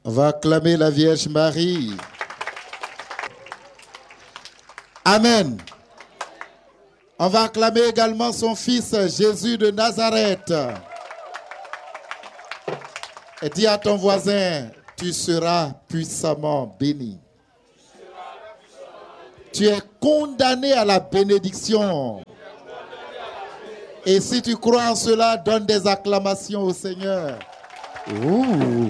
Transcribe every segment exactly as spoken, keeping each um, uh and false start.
On va acclamer la Vierge Marie. Amen. On va acclamer également son fils Jésus de Nazareth. Et dis à ton voisin, tu seras puissamment béni. Tu es condamné à la bénédiction. Et si tu crois en cela, donne des acclamations au Seigneur. Ouh.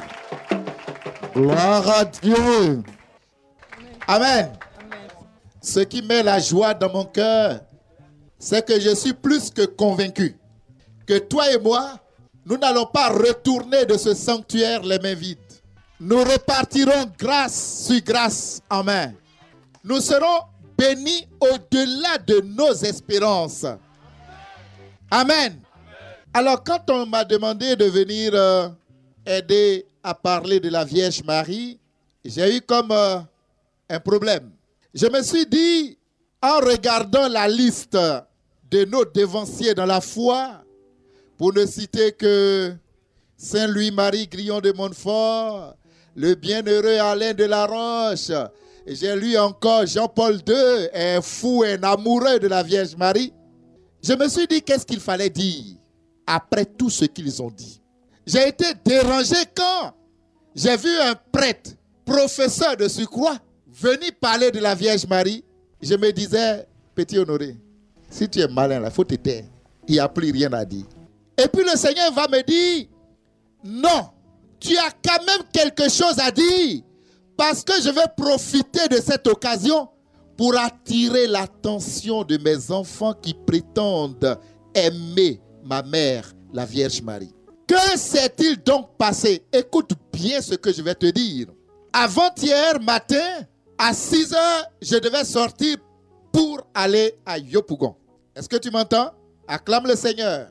Gloire à Dieu. Amen. Amen. Ce qui met la joie dans mon cœur, c'est que je suis plus que convaincu que toi et moi, nous n'allons pas retourner de ce sanctuaire les mains vides. Nous repartirons grâce sur grâce en main. Nous serons bénis au-delà de nos espérances. Amen. Alors, quand on m'a demandé de venir euh, aider à parler de la Vierge Marie, j'ai eu comme euh, un problème. Je me suis dit, en regardant la liste de nos devanciers dans la foi, pour ne citer que Saint Louis-Marie Grillon de Montfort, le bienheureux Alain de la Roche, j'ai lu encore Jean-Paul deux, un fou, un amoureux de la Vierge Marie. Je me suis dit, qu'est-ce qu'il fallait dire après tout ce qu'ils ont dit? J'ai été dérangé quand j'ai vu un prêtre, professeur de surcroît, venir parler de la Vierge Marie. Je me disais, petit Honoré, si tu es malin, il faut te taire. Il n'y a plus rien à dire. Et puis le Seigneur va me dire, non, tu as quand même quelque chose à dire, parce que je vais profiter de cette occasion pour attirer l'attention de mes enfants qui prétendent aimer ma mère, la Vierge Marie. Que s'est-il donc passé? Écoute bien ce que je vais te dire. Avant-hier matin, à six heures, je devais sortir pour aller à Yopougon. Est-ce que tu m'entends? Acclame le Seigneur.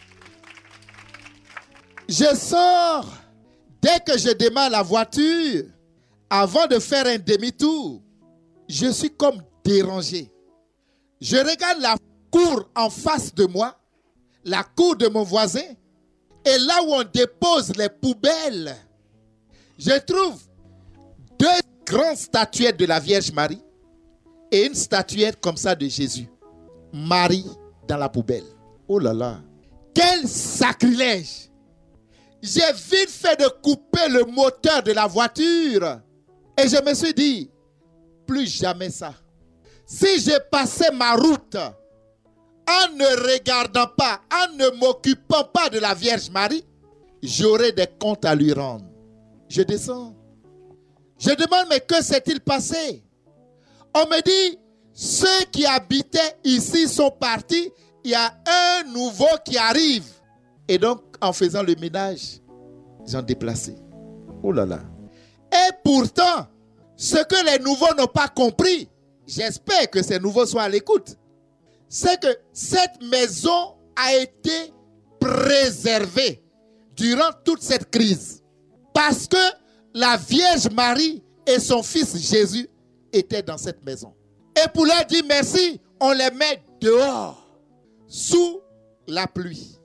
Je sors. Dès que je démarre la voiture, avant de faire un demi-tour, je suis comme dérangé. Je regarde la cour en face de moi, la cour de mon voisin, et là où on dépose les poubelles, je trouve deux grandes statuettes de la Vierge Marie et une statuette comme ça de Jésus. Marie dans la poubelle. Oh là là, quel sacrilège! J'ai vite fait de couper le moteur de la voiture et je me suis dit, plus jamais ça. Si je passais ma route en ne regardant pas, en ne m'occupant pas de la Vierge Marie, j'aurais des comptes à lui rendre. Je descends. Je demande, mais que s'est-il passé? On me dit, ceux qui habitaient ici sont partis, il y a un nouveau qui arrive. Et donc, en faisant le ménage, ils ont déplacé. Oh là là. Et pourtant, ce que les nouveaux n'ont pas compris, j'espère que ces nouveaux soient à l'écoute, c'est que cette maison a été préservée durant toute cette crise. Parce que la Vierge Marie et son fils Jésus étaient dans cette maison. Et pour leur dire merci, on les met dehors, sous la pluie.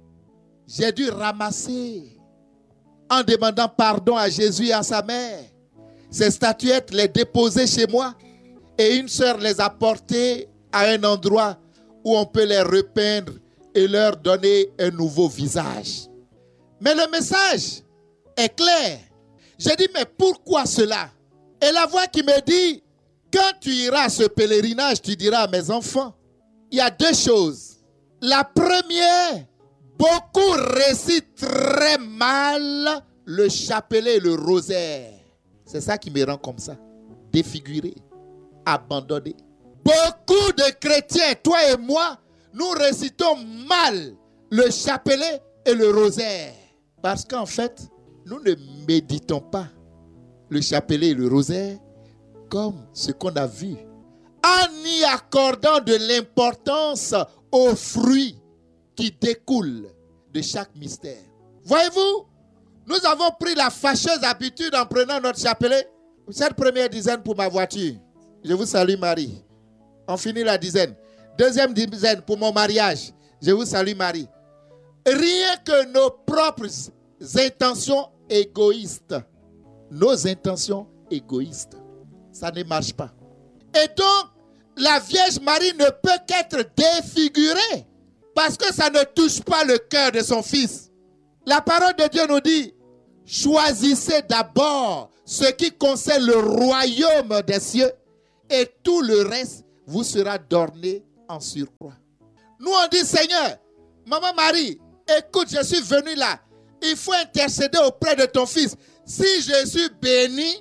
J'ai dû ramasser, en demandant pardon à Jésus et à sa mère, ces statuettes, les déposer chez moi, et une sœur les a portées à un endroit où on peut les repeindre et leur donner un nouveau visage. Mais le message est clair. J'ai dit, mais pourquoi cela? Et la voix qui me dit, quand tu iras à ce pèlerinage, tu diras à mes enfants, il y a deux choses. La première, beaucoup récitent très mal le chapelet et le rosaire. C'est ça qui me rend comme ça, défiguré, abandonné. Beaucoup de chrétiens, toi et moi, nous récitons mal le chapelet et le rosaire. Parce qu'en fait, nous ne méditons pas le chapelet et le rosaire comme ce qu'on a vu, en y accordant de l'importance aux fruits qui découlent de chaque mystère. Voyez-vous, nous avons pris la fâcheuse habitude en prenant notre chapelet. Cette première dizaine pour ma voiture. Je vous salue Marie. On finit la dizaine. Deuxième dizaine pour mon mariage. Je vous salue Marie. Rien que nos propres intentions égoïstes nos intentions égoïstes. Ça ne marche pas. Et donc, la Vierge Marie ne peut qu'être défigurée parce que ça ne touche pas le cœur de son Fils. La parole de Dieu nous dit, choisissez d'abord ce qui concerne le royaume des cieux et tout le reste vous sera donné en surcroît. Nous on dit, Seigneur, Maman Marie, écoute, je suis venu là. Il faut intercéder auprès de ton Fils. Si je suis béni,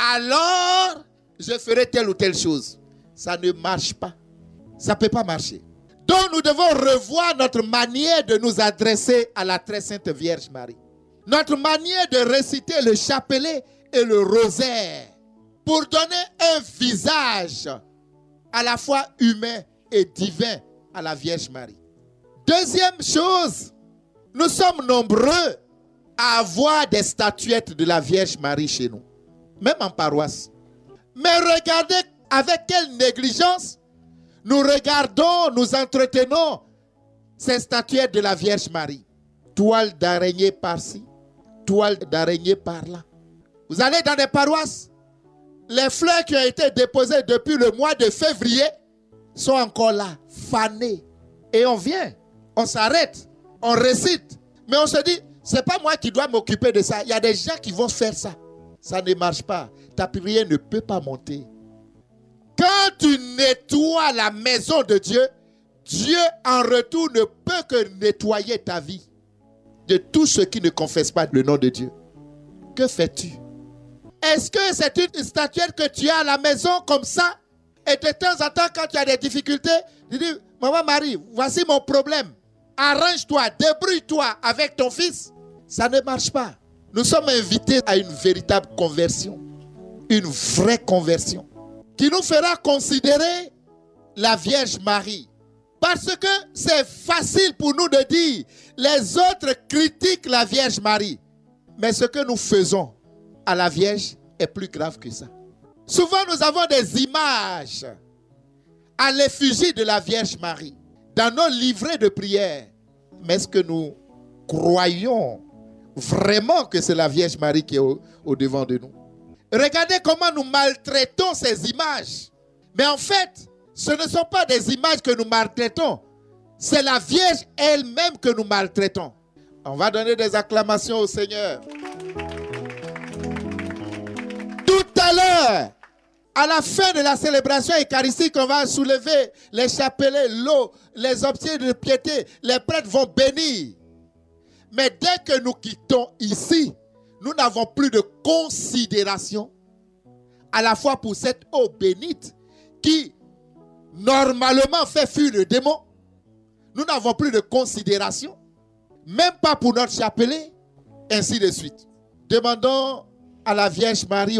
alors je ferai telle ou telle chose. Ça ne marche pas. Ça ne peut pas marcher. Donc nous devons revoir notre manière de nous adresser à la très sainte Vierge Marie. Notre manière de réciter le chapelet et le rosaire pour donner un visage à la fois humain et divin à la Vierge Marie. Deuxième chose, nous sommes nombreux à avoir des statuettes de la Vierge Marie chez nous, même en paroisse. Mais regardez avec quelle négligence nous regardons, nous entretenons ces statuettes de la Vierge Marie. Toile d'araignée par-ci, toile d'araignée par-là. Vous allez dans des paroisses, les fleurs qui ont été déposées depuis le mois de février sont encore là, fanées. Et on vient, on s'arrête, on récite. Mais on se dit, c'est pas moi qui dois m'occuper de ça. Il y a des gens qui vont faire ça. Ça ne marche pas. Ta prière ne peut pas monter. Quand tu nettoies la maison de Dieu, Dieu en retour ne peut que nettoyer ta vie de tout ce qui ne confesse pas le nom de Dieu. Que fais-tu? Est-ce que c'est une statuette que tu as à la maison comme ça? Et de temps en temps, quand tu as des difficultés, tu dis, Maman Marie, voici mon problème. Arrange-toi, débrouille-toi avec ton Fils. Ça ne marche pas. Nous sommes invités à une véritable conversion. Une vraie conversion. Qui nous fera considérer la Vierge Marie. Parce que c'est facile pour nous de dire, les autres critiquent la Vierge Marie. Mais ce que nous faisons à la Vierge est plus grave que ça. Souvent, nous avons des images à l'effigie de la Vierge Marie dans nos livrets de prière. Mais est-ce que nous croyons vraiment que c'est la Vierge Marie qui est au, au devant de nous? Regardez comment nous maltraitons ces images. Mais en fait, ce ne sont pas des images que nous maltraitons. C'est la Vierge elle-même que nous maltraitons. On va donner des acclamations au Seigneur. Tout à l'heure, à la fin de la célébration eucharistique, on va soulever les chapelets, l'eau, les objets de piété. Les prêtres vont bénir. Mais dès que nous quittons ici, nous n'avons plus de considération à la fois pour cette eau bénite qui normalement fait fuir le démon. Nous n'avons plus de considération, même pas pour notre chapelet, ainsi de suite. Demandons à la Vierge Marie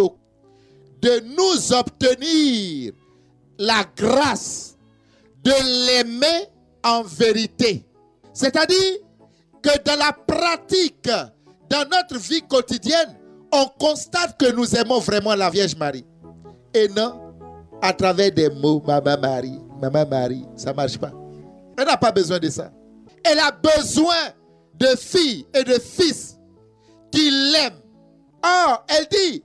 de nous obtenir la grâce de l'aimer en vérité. C'est-à-dire que dans la pratique, dans notre vie quotidienne, on constate que nous aimons vraiment la Vierge Marie. Et non, à travers des mots, Maman Marie, Maman Marie, ça ne marche pas. Elle n'a pas besoin de ça. Elle a besoin de filles et de fils qui l'aiment. Or, elle dit,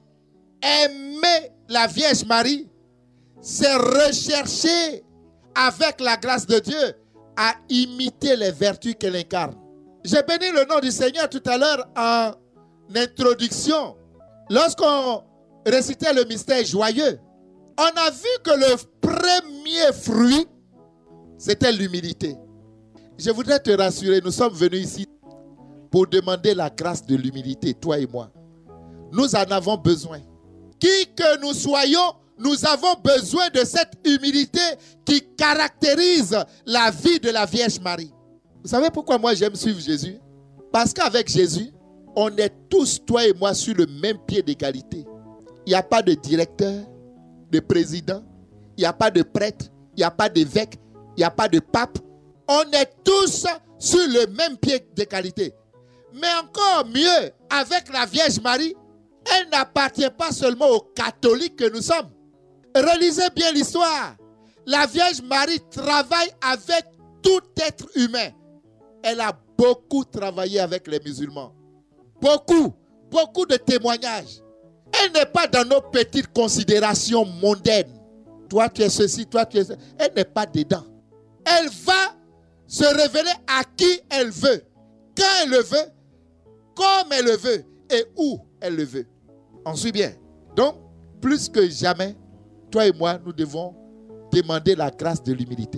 aimer la Vierge Marie, c'est rechercher avec la grâce de Dieu à imiter les vertus qu'elle incarne. J'ai béni le nom du Seigneur tout à l'heure en introduction. Lorsqu'on récitait le mystère joyeux, on a vu que le premier fruit, c'était l'humilité. Je voudrais te rassurer, nous sommes venus ici pour demander la grâce de l'humilité, toi et moi. Nous en avons besoin. Qui que nous soyons, nous avons besoin de cette humilité qui caractérise la vie de la Vierge Marie. Vous savez pourquoi moi j'aime suivre Jésus? Parce qu'avec Jésus, on est tous, toi et moi, sur le même pied d'égalité. Il n'y a pas de directeur, de président, il n'y a pas de prêtre, il n'y a pas d'évêque, il n'y a pas de pape. On est tous sur le même pied d'égalité. Mais encore mieux, avec la Vierge Marie, elle n'appartient pas seulement aux catholiques que nous sommes. Relisez bien l'histoire. La Vierge Marie travaille avec tout être humain. Elle a beaucoup travaillé avec les musulmans. Beaucoup, beaucoup de témoignages. Elle n'est pas dans nos petites considérations mondaines. Toi, tu es ceci, toi, tu es ceci. Elle n'est pas dedans. Elle va se révéler à qui elle veut, quand elle le veut, comme elle le veut et où elle le veut. On suit bien. Donc, plus que jamais, toi et moi, nous devons demander la grâce de l'humilité.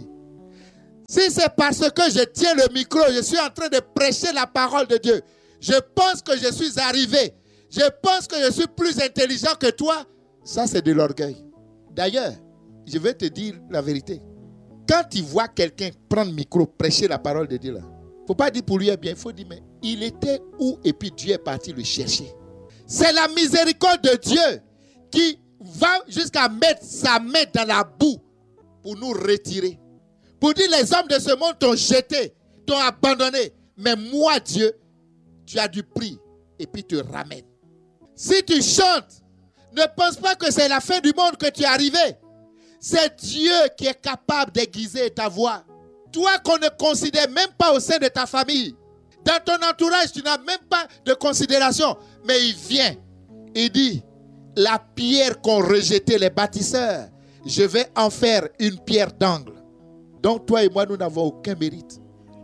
Si c'est parce que je tiens le micro, je suis en train de prêcher la parole de Dieu, je pense que je suis arrivé, je pense que je suis plus intelligent que toi, ça c'est de l'orgueil. D'ailleurs, je vais te dire la vérité. Quand tu vois quelqu'un prendre le micro, prêcher la parole de Dieu, il ne faut pas dire pour lui est bien, il faut dire, mais il était où et puis Dieu est parti le chercher. C'est la miséricorde de Dieu qui va jusqu'à mettre sa main dans la boue pour nous retirer. Pour dire, les hommes de ce monde t'ont jeté, t'ont abandonné. Mais moi, Dieu, tu as du prix et puis te ramène. Si tu chantes, ne pense pas que c'est la fin du monde que tu es arrivé. C'est Dieu qui est capable d'aiguiser ta voix. Toi qu'on ne considère même pas au sein de ta famille. Dans ton entourage, tu n'as même pas de considération. Mais il vient, il dit, la pierre qu'ont rejetée les bâtisseurs, je vais en faire une pierre d'angle. Donc toi et moi, nous n'avons aucun mérite.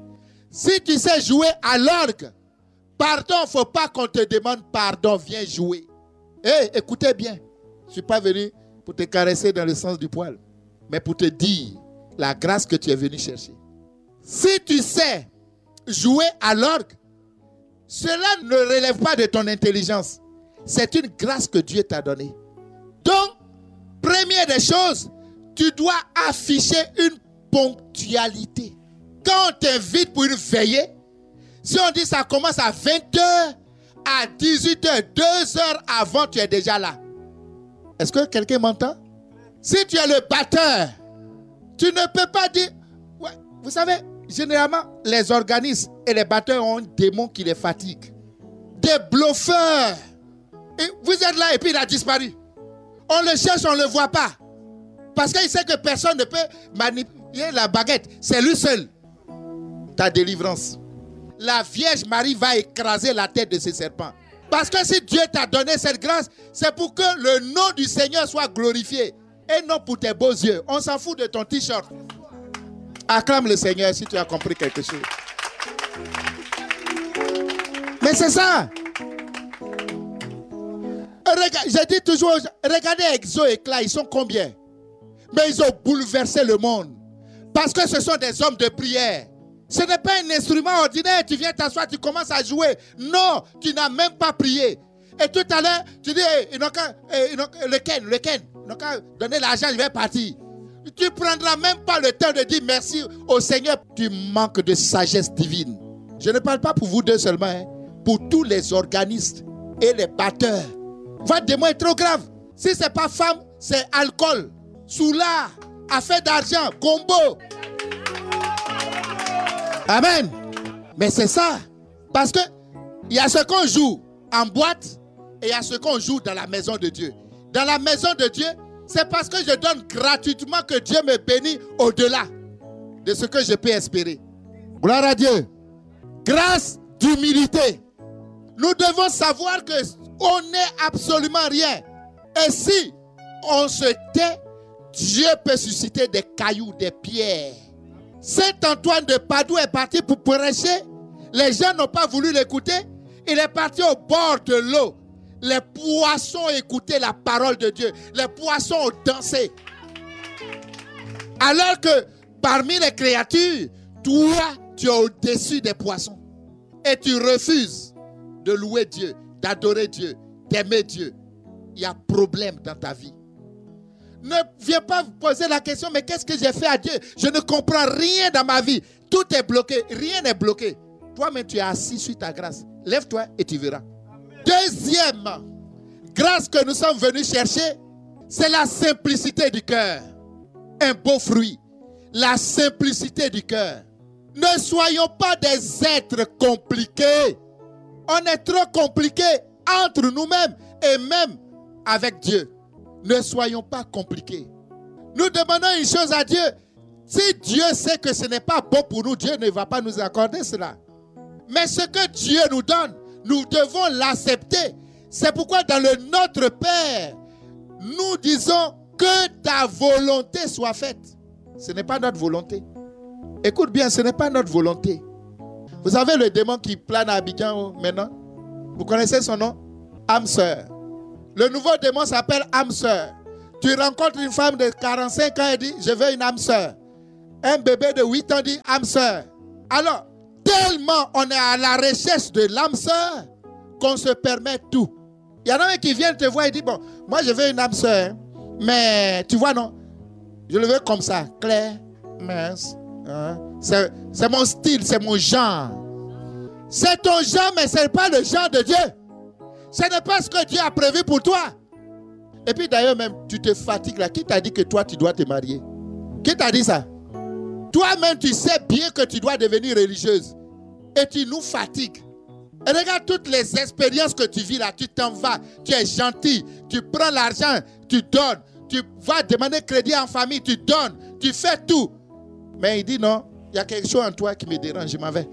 Si tu sais jouer à l'orgue, pardon, il ne faut pas qu'on te demande pardon, viens jouer. Hé, hey, écoutez bien, je ne suis pas venu pour te caresser dans le sens du poil, mais pour te dire la grâce que tu es venu chercher. Si tu sais jouer à l'orgue, cela ne relève pas de ton intelligence. C'est une grâce que Dieu t'a donnée. Donc, première des choses, tu dois afficher une ponctualité. Quand on t'invite pour une veillée, si on dit ça commence à vingt heures, à dix-huit heures, deux heures avant, tu es déjà là. Est-ce que quelqu'un m'entend? Si tu es le batteur, tu ne peux pas dire... Ouais, vous savez, généralement, les organismes et les batteurs ont un démon qui les fatigue. Des bluffeurs. Et vous êtes là et puis il a disparu. On le cherche, on ne le voit pas. Parce qu'il sait que personne ne peut manipuler la baguette. C'est lui seul. Ta délivrance. La Vierge Marie va écraser la tête de ces serpents. Parce que si Dieu t'a donné cette grâce, c'est pour que le nom du Seigneur soit glorifié. Et non pour tes beaux yeux. On s'en fout de ton t-shirt. Acclame le Seigneur si tu as compris quelque chose. Mais c'est ça. Je dis toujours, regardez Exo et Cla, ils sont combien? Mais ils ont bouleversé le monde. Parce que ce sont des hommes de prière. Ce n'est pas un instrument ordinaire. Tu viens t'asseoir, tu commences à jouer. Non, tu n'as même pas prié. Et tout à l'heure, tu dis, hey, ils n'ont qu'à, ils n'ont, le Ken, le Ken, ils n'ont qu'à donner l'argent, je vais partir. Tu ne prendras même pas le temps de dire merci au Seigneur. Tu manques de sagesse divine. Je ne parle pas pour vous deux seulement, hein, pour tous les organistes et les batteurs. Votre démon est trop grave. Si ce n'est pas femme, c'est alcool, soula, affaire d'argent, combo. Amen. Mais c'est ça. Parce que il y a ce qu'on joue en boîte et il y a ce qu'on joue dans la maison de Dieu. Dans la maison de Dieu, c'est parce que je donne gratuitement que Dieu me bénit au-delà de ce que je peux espérer. Gloire à Dieu. Grâce d'humilité. Nous devons savoir qu'on n'est absolument rien. Et si on se tait, Dieu peut susciter des cailloux, des pierres. Saint Antoine de Padoue est parti pour prêcher. Les gens n'ont pas voulu l'écouter. Il est parti au bord de l'eau. Les poissons ont écouté la parole de Dieu. Les poissons ont dansé. Alors que parmi les créatures, toi, tu es au-dessus des poissons. Et tu refuses de louer Dieu, d'adorer Dieu, d'aimer Dieu. Il y a problème dans ta vie. Ne viens pas vous poser la question, mais qu'est-ce que j'ai fait à Dieu? Je ne comprends rien dans ma vie. Tout est bloqué, rien n'est bloqué. Toi-même, tu es assis sur ta grâce. Lève-toi et tu verras. Deuxième grâce que nous sommes venus chercher, c'est la simplicité du cœur. Un beau fruit. La simplicité du cœur. Ne soyons pas des êtres compliqués. On est trop compliqués entre nous-mêmes et même avec Dieu. Ne soyons pas compliqués. Nous demandons une chose à Dieu. Si Dieu sait que ce n'est pas bon pour nous, Dieu ne va pas nous accorder cela. Mais ce que Dieu nous donne, nous devons l'accepter. C'est pourquoi dans le Notre Père, nous disons que ta volonté soit faite. Ce n'est pas notre volonté. Écoute bien, ce n'est pas notre volonté. Vous savez le démon qui plane à Abidjan maintenant? Vous connaissez son nom? Âme sœur. Le nouveau démon s'appelle âme sœur. Tu rencontres une femme de quarante-cinq ans et dit, je veux une âme sœur. Un bébé de huit ans dit, âme sœur. Alors, tellement on est à la recherche de l'âme sœur qu'on se permet tout. Il y en a un qui vient te voir et dit, bon, moi je veux une âme sœur, mais tu vois non, je le veux comme ça, clair, mince. Hein? C'est, c'est mon style, c'est mon genre. C'est ton genre, mais ce n'est pas le genre de Dieu. Ce n'est pas ce que Dieu a prévu pour toi. Et puis d'ailleurs même, tu te fatigues là. Qui t'a dit que toi, tu dois te marier? Qui t'a dit ça? Toi-même, tu sais bien que tu dois devenir religieuse. Et tu nous fatigues. Et regarde toutes les expériences que tu vis là. Tu t'en vas, tu es gentil, tu prends l'argent, tu donnes. Tu vas demander crédit en famille, tu donnes. Tu fais tout. Mais il dit non, il y a quelque chose en toi qui me dérange, je m'en vais.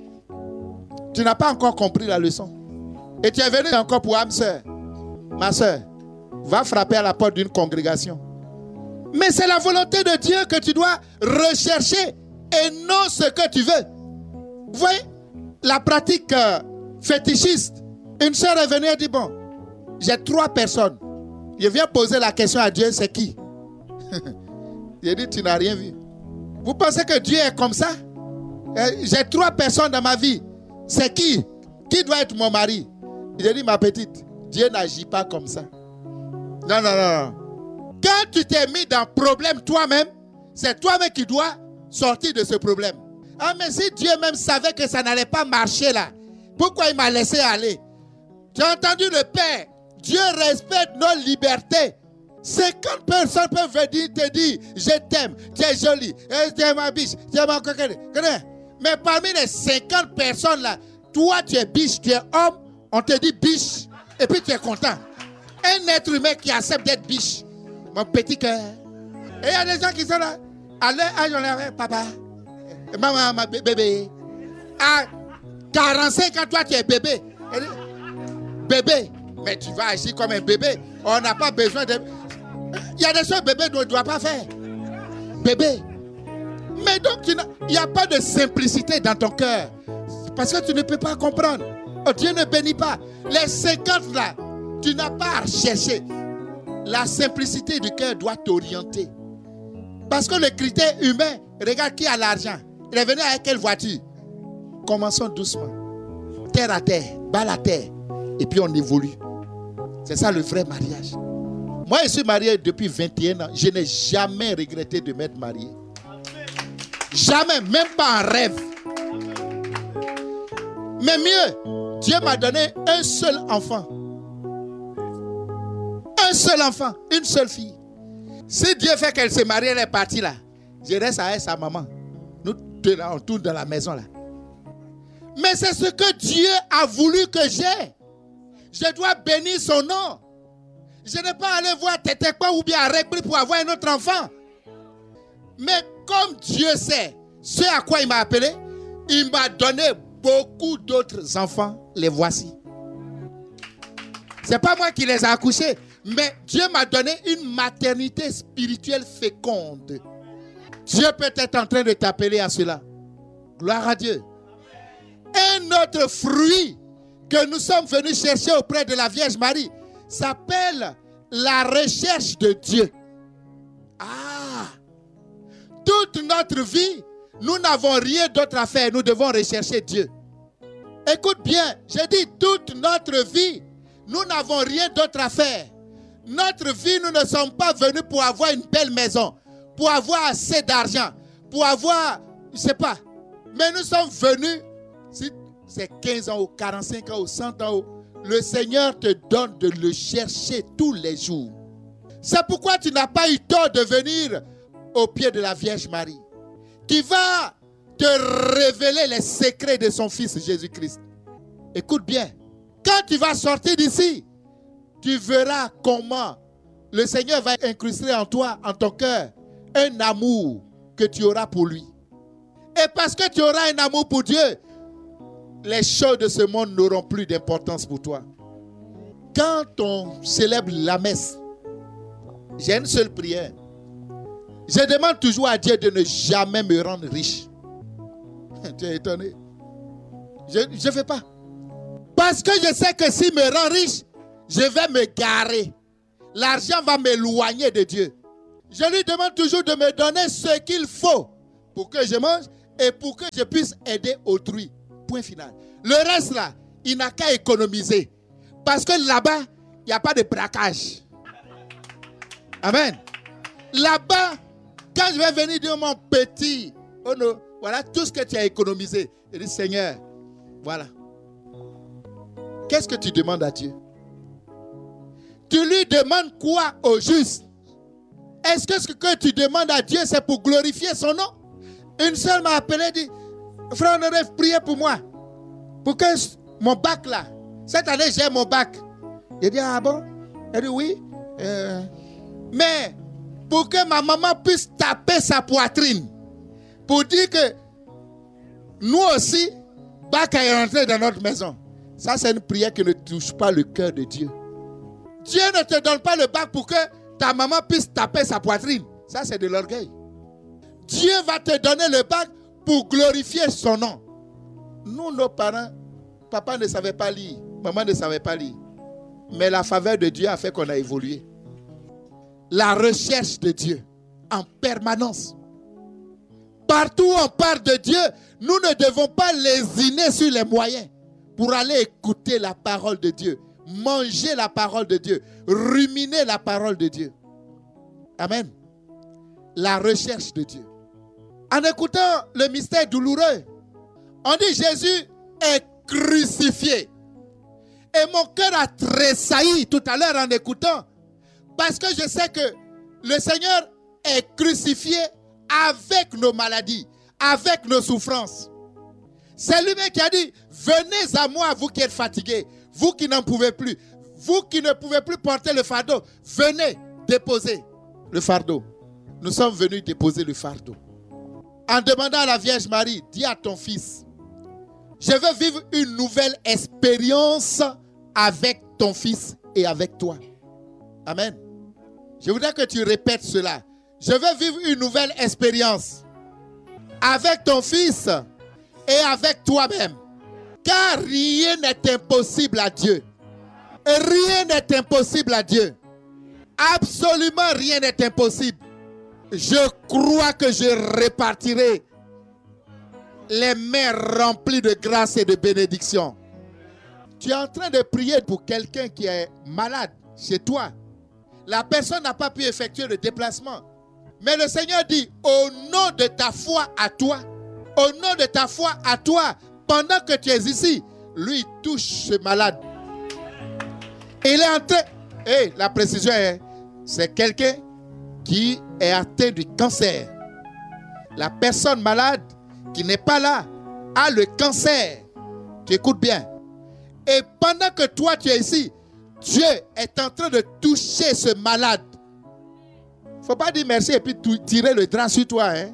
Tu n'as pas encore compris la leçon. Et tu es venu encore pour âme sœur. Ma sœur, va frapper à la porte d'une congrégation. Mais c'est la volonté de Dieu que tu dois rechercher et non ce que tu veux. Vous voyez, la pratique euh, fétichiste. Une sœur est venue et dit, bon, j'ai trois personnes. Je viens poser la question à Dieu, c'est qui? Il a dit, tu n'as rien vu. Vous pensez que Dieu est comme ça? J'ai trois personnes dans ma vie. C'est qui? Qui doit être mon mari? Il a dit, ma petite, Dieu n'agit pas comme ça. Non, non, non, non. Quand tu t'es mis dans un problème toi-même, c'est toi-même qui dois sortir de ce problème. Ah, mais si Dieu même savait que ça n'allait pas marcher là, pourquoi il m'a laissé aller? Tu as entendu le Père? Dieu respecte nos libertés. cinquante personnes peuvent venir te dire, je t'aime, tu es jolie, tu es ma biche, tu es ma coquine. Mais parmi les cinquante personnes là, toi tu es biche, tu es homme, on te dit biche, et puis tu es content. Un être humain qui accepte d'être biche, mon petit cœur. Et il y a des gens qui sont là, à leur âge, on leur dit, papa, maman, ma bébé. À quarante-cinq ans, toi tu es bébé. Bébé, mais tu vas agir comme un bébé. On n'a pas besoin de... Il y a des choses que bébé ne doit pas faire. Bébé. Mais donc, il n'y a pas de simplicité dans ton cœur. Parce que tu ne peux pas comprendre. Oh, Dieu ne bénit pas. Les cinquante là, tu n'as pas à chercher. La simplicité du cœur doit t'orienter. Parce que le critère humain, regarde qui a l'argent. Il est venu avec quelle voiture? Commençons doucement. Terre à terre, balle à terre. Et puis on évolue. C'est ça le vrai mariage. Moi, je suis marié depuis vingt et un ans. Je n'ai jamais regretté de m'être marié. Jamais, même pas en rêve. Mais mieux, Dieu m'a donné un seul enfant. Un seul enfant, une seule fille. Si Dieu fait qu'elle se marie, elle est partie là. Je reste avec sa maman. Nous deux là, on tourne dans la maison là. Mais c'est ce que Dieu a voulu que j'aie. Je dois bénir son nom. Je n'ai pas allé voir Tétékwa ou bien à Rekbri pour avoir un autre enfant. Mais comme Dieu sait ce à quoi il m'a appelé, il m'a donné beaucoup d'autres enfants. Les voici. Ce n'est pas moi qui les ai accouchés, mais Dieu m'a donné une maternité spirituelle féconde. Dieu peut être en train de t'appeler à cela. Gloire à Dieu. Un autre fruit que nous sommes venus chercher auprès de la Vierge Marie s'appelle la recherche de Dieu. Ah! Toute notre vie, nous n'avons rien d'autre à faire. Nous devons rechercher Dieu. Écoute bien, j'ai dit toute notre vie, nous n'avons rien d'autre à faire. Notre vie, nous ne sommes pas venus pour avoir une belle maison, pour avoir assez d'argent, pour avoir, je ne sais pas. Mais nous sommes venus, si c'est quinze ans ou quarante-cinq ans ou cent ans, le Seigneur te donne de le chercher tous les jours. C'est pourquoi tu n'as pas eu tort de venir au pied de la Vierge Marie, qui va te révéler les secrets de son Fils Jésus-Christ. Écoute bien, quand tu vas sortir d'ici, tu verras comment le Seigneur va incruster en toi, en ton cœur, un amour que tu auras pour lui. Et parce que tu auras un amour pour Dieu, les choses de ce monde n'auront plus d'importance pour toi. quand on célèbre la messe, j'ai une seule prière. Je demande toujours à Dieu de ne jamais me rendre riche. Tu es étonné? Je ne fais pas. Parce que je sais que s'il me rend riche, je vais me garer. L'argent va m'éloigner de Dieu. Je lui demande toujours de me donner ce qu'il faut pour que je mange et pour que je puisse aider autrui. Point final. Le reste là, il n'a qu'à économiser. Parce que là-bas, il n'y a pas de braquage. Amen. Là-bas, quand je vais venir dire mon petit, oh non, voilà tout ce que tu as économisé. Il dit, Seigneur, voilà. Qu'est-ce que tu demandes à Dieu? Tu lui demandes quoi au juste? Est-ce que ce que tu demandes à Dieu, c'est pour glorifier son nom? Une seule m'a appelé et dit, frère Honoré, priez pour moi. Pour que mon bac là, cette année j'ai mon bac. Il dit, ah bon? Elle dit, oui. Euh, mais pour que ma maman puisse taper sa poitrine, pour dire que nous aussi, bac est rentré dans notre maison. Ça, c'est une prière qui ne touche pas le cœur de Dieu. Dieu ne te donne pas le bac pour que ta maman puisse taper sa poitrine. Ça, c'est de l'orgueil. Dieu va te donner le bac pour glorifier son nom. Nous, nos parents, papa ne savait pas lire, maman ne savait pas lire. Mais la faveur de Dieu a fait qu'on a évolué. La recherche de Dieu en permanence. Partout où on parle de Dieu, nous ne devons pas lésiner sur les moyens pour aller écouter la parole de Dieu, manger la parole de Dieu, ruminer la parole de Dieu. Amen. La recherche de Dieu. En écoutant le mystère douloureux, on dit Jésus est crucifié. Et mon cœur a tressailli tout à l'heure en écoutant, parce que je sais que le Seigneur est crucifié avec nos maladies, avec nos souffrances. C'est lui-même qui a dit, venez à moi, vous qui êtes fatigués, vous qui n'en pouvez plus, vous qui ne pouvez plus porter le fardeau, venez déposer le fardeau. Nous sommes venus déposer le fardeau. En demandant à la Vierge Marie, dis à ton fils, je veux vivre une nouvelle expérience avec ton fils et avec toi. Amen. Je voudrais que tu répètes cela. Je veux vivre une nouvelle expérience avec ton fils et avec toi-même. Car rien n'est impossible à Dieu. Rien n'est impossible à Dieu. Absolument rien n'est impossible. Je crois que je répartirai les mains remplies de grâce et de bénédiction. Tu es en train de prier pour quelqu'un qui est malade chez toi. La personne n'a pas pu effectuer le déplacement. Mais le Seigneur dit, au nom de ta foi à toi, au nom de ta foi à toi, pendant que tu es ici, lui touche ce malade. Il est en train... Hey, la précision est, c'est quelqu'un qui est atteint du cancer. La personne malade qui n'est pas là a le cancer. Tu écoutes bien. Et pendant que toi tu es ici, Dieu est en train de toucher ce malade. Il ne faut pas dire merci et puis tirer le drap sur toi. Hein?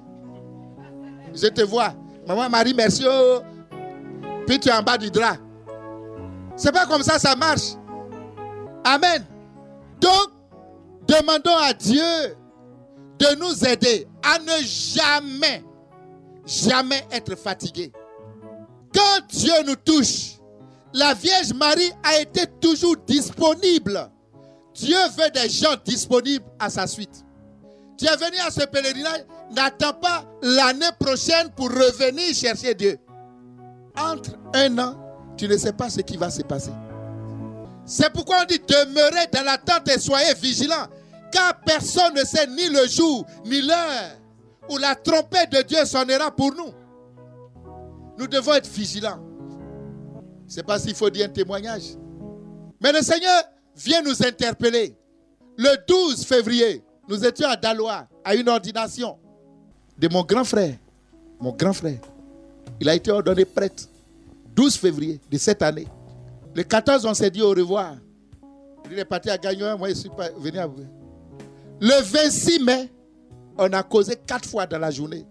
Je te vois. Maman Marie, merci. Oh. Puis tu es en bas du drap. C'est pas comme ça, ça marche. Amen. Donc, demandons à Dieu de nous aider à ne jamais, jamais être fatigué. Quand Dieu nous touche, la Vierge Marie a été toujours disponible. Dieu veut des gens disponibles à sa suite. Tu es venu à ce pèlerinage, n'attends pas l'année prochaine pour revenir chercher Dieu. Entre un an, tu ne sais pas ce qui va se passer. C'est pourquoi on dit demeurez dans l'attente et soyez vigilants, car personne ne sait ni le jour, ni l'heure où la trompette de Dieu sonnera pour nous. Nous devons être vigilants. Je ne sais pas s'il faut dire un témoignage. Mais le Seigneur vient nous interpeller. Le douze février, nous étions à Daloa, à une ordination de mon grand frère. Mon grand frère. Il a été ordonné prêtre. douze février de cette année. Le quatorze, on s'est dit au revoir. Il est parti à Gagnon, moi je suis pas venu à vous. Le vingt-six mai, on a causé quatre fois dans la journée.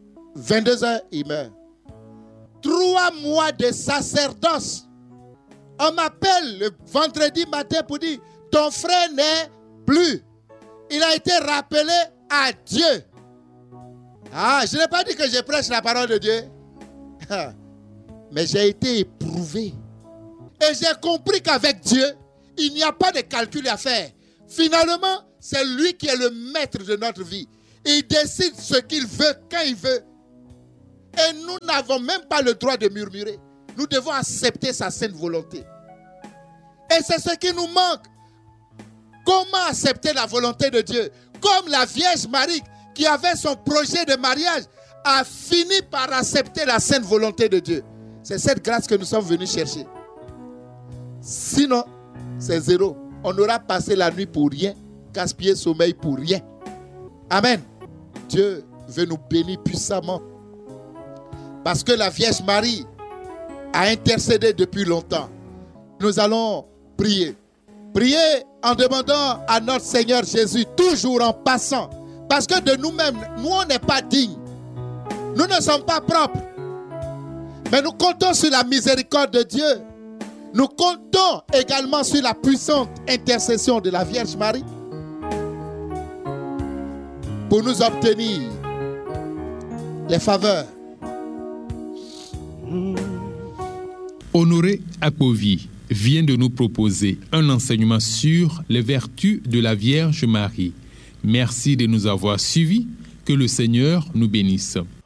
vingt-deux heures, il meurt. Trois mois de sacerdoce On m'appelle le vendredi matin pour dire, ton frère n'est plus. Il a été rappelé à Dieu. Ah, je n'ai pas dit que je prêche la parole de Dieu. Mais j'ai été éprouvé. Et j'ai compris qu'avec Dieu, il n'y a pas de calcul à faire. Finalement, c'est lui qui est le maître de notre vie. Il décide ce qu'il veut, quand il veut. Et nous n'avons même pas le droit de murmurer. Nous devons accepter sa sainte volonté. Et c'est ce qui nous manque. Comment accepter la volonté de Dieu? Comme la Vierge Marie, qui avait son projet de mariage, a fini par accepter la sainte volonté de Dieu. C'est cette grâce que nous sommes venus chercher. Sinon, c'est zéro. On aura passé la nuit pour rien, gaspillé sommeil pour rien. Amen. Dieu veut nous bénir puissamment. Parce que la Vierge Marie a intercédé depuis longtemps. Nous allons prier. Prier en demandant à notre Seigneur Jésus, toujours en passant. Parce que de nous-mêmes, nous, on n'est pas dignes. Nous ne sommes pas propres. Mais nous comptons sur la miséricorde de Dieu. Nous comptons également sur la puissante intercession de la Vierge Marie pour nous obtenir les faveurs. Honoré Akpovi vient de nous proposer un enseignement sur les vertus de la Vierge Marie. Merci de nous avoir suivis. Que le Seigneur nous bénisse.